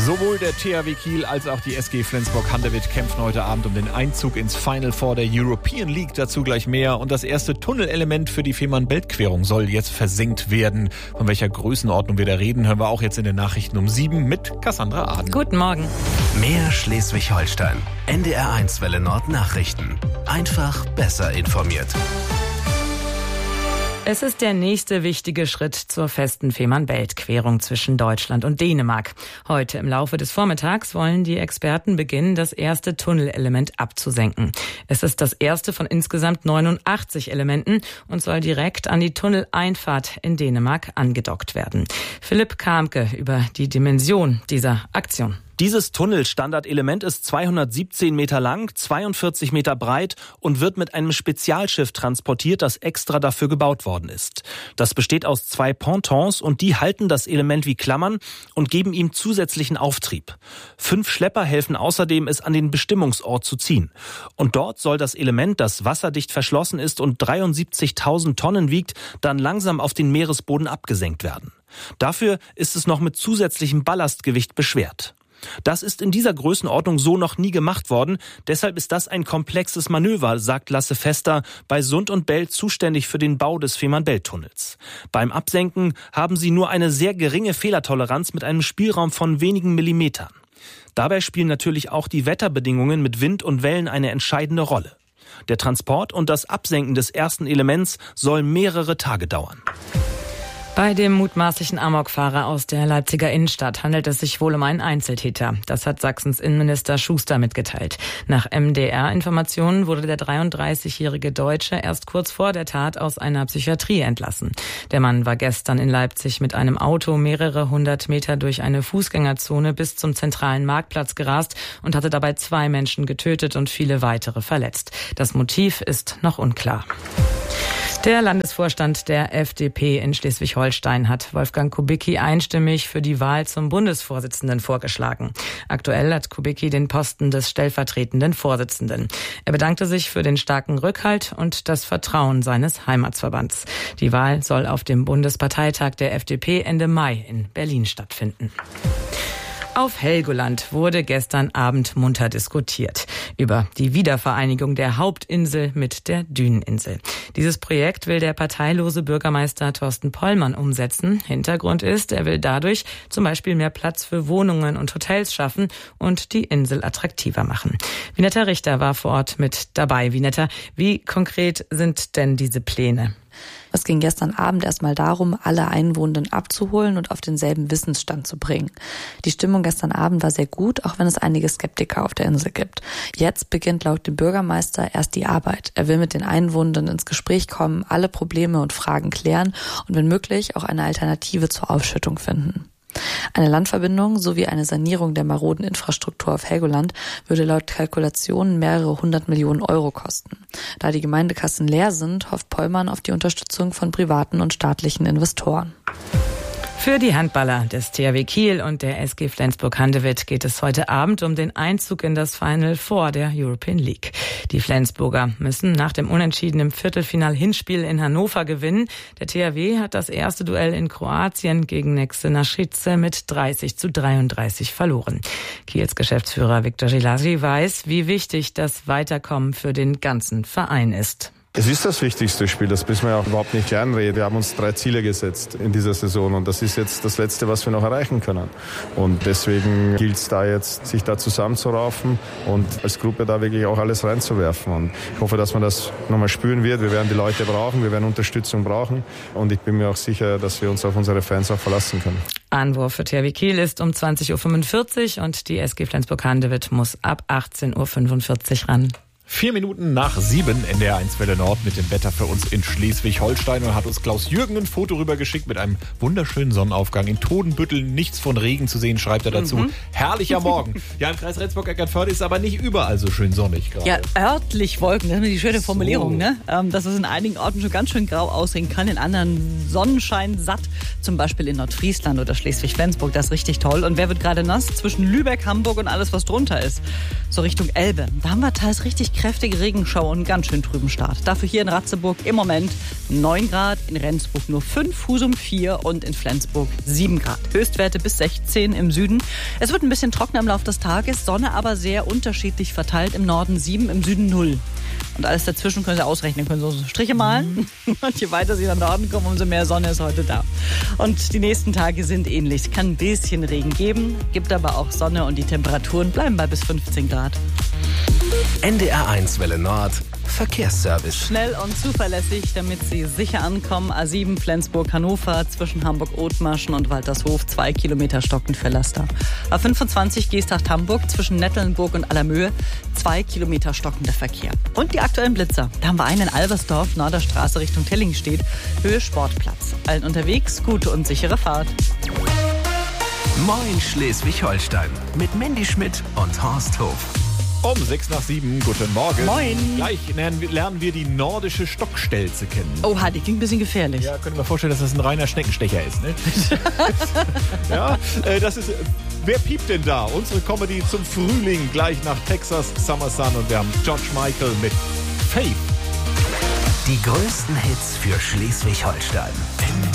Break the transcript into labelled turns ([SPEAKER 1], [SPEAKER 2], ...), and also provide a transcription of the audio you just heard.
[SPEAKER 1] Sowohl der THW Kiel als auch die SG Flensburg-Handewitt kämpfen heute Abend um den Einzug ins Final Four der European League. Dazu gleich mehr. Und das erste Tunnelelement für die Fehmarn-Belt-Querung soll jetzt versenkt werden. Von welcher Größenordnung wir da reden, hören wir auch jetzt in den Nachrichten um 7 mit Cassandra Aden.
[SPEAKER 2] Guten Morgen.
[SPEAKER 3] Mehr Schleswig-Holstein. NDR1 Welle Nord Nachrichten. Einfach besser informiert.
[SPEAKER 2] Es ist der nächste wichtige Schritt zur festen Fehmarn-Belt-Querung zwischen Deutschland und Dänemark. Heute im Laufe des Vormittags wollen die Experten beginnen, das erste Tunnelelement abzusenken. Es ist das erste von insgesamt 89 Elementen und soll direkt an die Tunneleinfahrt in Dänemark angedockt werden. Philipp Kamke über die Dimension dieser Aktion.
[SPEAKER 4] Dieses Tunnelstandardelement ist 217 Meter lang, 42 Meter breit und wird mit einem Spezialschiff transportiert, das extra dafür gebaut worden ist. Das besteht aus 2 Pontons und die halten das Element wie Klammern und geben ihm zusätzlichen Auftrieb. 5 Schlepper helfen außerdem, es an den Bestimmungsort zu ziehen. Und dort soll das Element, das wasserdicht verschlossen ist und 73.000 Tonnen wiegt, dann langsam auf den Meeresboden abgesenkt werden. Dafür ist es noch mit zusätzlichem Ballastgewicht beschwert. Das ist in dieser Größenordnung so noch nie gemacht worden. Deshalb ist das ein komplexes Manöver, sagt Lasse Fester, bei Sund und Bell zuständig für den Bau des Fehmarn-Belt-Tunnels. Beim Absenken haben sie nur eine sehr geringe Fehlertoleranz mit einem Spielraum von wenigen Millimetern. Dabei spielen natürlich auch die Wetterbedingungen mit Wind und Wellen eine entscheidende Rolle. Der Transport und das Absenken des ersten Elements soll mehrere Tage dauern.
[SPEAKER 2] Bei dem mutmaßlichen Amokfahrer aus der Leipziger Innenstadt handelt es sich wohl um einen Einzeltäter. Das hat Sachsens Innenminister Schuster mitgeteilt. Nach MDR-Informationen wurde der 33-jährige Deutsche erst kurz vor der Tat aus einer Psychiatrie entlassen. Der Mann war gestern in Leipzig mit einem Auto mehrere 100 Meter durch eine Fußgängerzone bis zum zentralen Marktplatz gerast und hatte dabei 2 Menschen getötet und viele weitere verletzt. Das Motiv ist noch unklar. Der Landesvorstand der FDP in Schleswig-Holstein hat Wolfgang Kubicki einstimmig für die Wahl zum Bundesvorsitzenden vorgeschlagen. Aktuell hat Kubicki den Posten des stellvertretenden Vorsitzenden. Er bedankte sich für den starken Rückhalt und das Vertrauen seines Heimatsverbands. Die Wahl soll auf dem Bundesparteitag der FDP Ende Mai in Berlin stattfinden. Auf Helgoland wurde gestern Abend munter diskutiert über die Wiedervereinigung der Hauptinsel mit der Düneninsel. Dieses Projekt will der parteilose Bürgermeister Thorsten Pollmann umsetzen. Hintergrund ist, er will dadurch zum Beispiel mehr Platz für Wohnungen und Hotels schaffen und die Insel attraktiver machen. Vinetta Richter war vor Ort mit dabei. Vinetta, wie konkret sind denn diese Pläne?
[SPEAKER 5] Es ging gestern Abend erstmal darum, alle Einwohner abzuholen und auf denselben Wissensstand zu bringen. Die Stimmung gestern Abend war sehr gut, auch wenn es einige Skeptiker auf der Insel gibt. Jetzt beginnt laut dem Bürgermeister erst die Arbeit. Er will mit den Einwohnern ins Gespräch kommen, alle Probleme und Fragen klären und wenn möglich auch eine Alternative zur Aufschüttung finden. Eine Landverbindung sowie eine Sanierung der maroden Infrastruktur auf Helgoland würde laut Kalkulationen mehrere 100 Millionen Euro kosten. Da die Gemeindekassen leer sind, hofft Pollmann auf die Unterstützung von privaten und staatlichen Investoren.
[SPEAKER 2] Für die Handballer des THW Kiel und der SG Flensburg-Handewitt geht es heute Abend um den Einzug in das Final Four der European League. Die Flensburger müssen nach dem Unentschieden im Viertelfinal-Hinspiel in Hannover gewinnen. Der THW hat das erste Duell in Kroatien gegen Nexe Naschice mit 30:33 verloren. Kiels Geschäftsführer Viktor Gilasi weiß, wie wichtig das Weiterkommen für den ganzen Verein ist.
[SPEAKER 6] Es ist das wichtigste Spiel, das müssen wir ja auch überhaupt nicht kleinreden. Wir haben uns 3 Ziele gesetzt in dieser Saison und das ist jetzt das Letzte, was wir noch erreichen können. Und deswegen gilt es da jetzt, sich da zusammenzuraufen und als Gruppe da wirklich auch alles reinzuwerfen. Und ich hoffe, dass man das nochmal spüren wird. Wir werden die Leute brauchen, wir werden Unterstützung brauchen und ich bin mir auch sicher, dass wir uns auf unsere Fans auch verlassen können.
[SPEAKER 2] Anwurf für THW Kiel ist um 20:45 Uhr und die SG Flensburg-Handewitt muss ab 18:45 Uhr ran.
[SPEAKER 1] 4 Minuten nach 7 in der 1 Welle Nord mit dem Wetter für uns in Schleswig-Holstein. Und hat uns Klaus Jürgen ein Foto rübergeschickt mit einem wunderschönen Sonnenaufgang. In Todenbüttel nichts von Regen zu sehen, schreibt er dazu. Herrlicher Morgen. Ja, im Kreis Rendsburg-Eckernförde ist aber nicht überall so schön sonnig gerade.
[SPEAKER 7] Ja, örtlich Wolken, das ist die schöne Formulierung, ne? Dass es in einigen Orten schon ganz schön grau aussehen kann, in anderen Sonnenschein satt. Zum Beispiel in Nordfriesland oder Schleswig-Flensburg, das ist richtig toll. Und wer wird gerade nass? Zwischen Lübeck, Hamburg und alles, was drunter ist. So Richtung Elbe. Da haben wir teils richtig kräftige Regenschauer und einen ganz schön trüben Start. Dafür hier in Ratzeburg im Moment 9 Grad, in Rendsburg nur 5, Husum 4 und in Flensburg 7 Grad. Höchstwerte bis 16 im Süden. Es wird ein bisschen trockener im Laufe des Tages, Sonne aber sehr unterschiedlich verteilt. Im Norden 7, im Süden 0. Und alles dazwischen können Sie ausrechnen, können Sie so Striche malen. Und je weiter Sie nach Norden kommen, umso mehr Sonne ist heute da. Und die nächsten Tage sind ähnlich. Es kann ein bisschen Regen geben, gibt aber auch Sonne und die Temperaturen bleiben bei bis 15 Grad.
[SPEAKER 3] NDR1 Welle Nord, Verkehrsservice.
[SPEAKER 7] Schnell und zuverlässig, damit Sie sicher ankommen. A7 Flensburg-Hannover zwischen Hamburg-Othmarschen und Waltershof 2 Kilometer stockend für Laster. A25 Geesthacht-Hamburg zwischen Nettelnburg und Allermöhe 2 Kilometer stockender Verkehr. Und die aktuellen Blitzer. Da haben wir einen in Albersdorf, Norderstraße Richtung Tellingstedt, Höhe Sportplatz. Allen unterwegs, gute und sichere Fahrt.
[SPEAKER 3] Moin Schleswig-Holstein mit Mandy Schmidt und Horst Hof.
[SPEAKER 1] Um 6:06, guten Morgen.
[SPEAKER 7] Moin.
[SPEAKER 1] Gleich lernen wir die nordische Stockstelze kennen.
[SPEAKER 7] Oha, die klingt ein bisschen gefährlich.
[SPEAKER 1] Ja, können wir vorstellen, dass das ein reiner Schneckenstecher ist, ne? Ja, das ist... Wer piept denn da? Unsere Comedy zum Frühling, gleich nach Texas Summer Sun. Und wir haben George Michael mit Faith.
[SPEAKER 3] Die größten Hits für Schleswig-Holstein.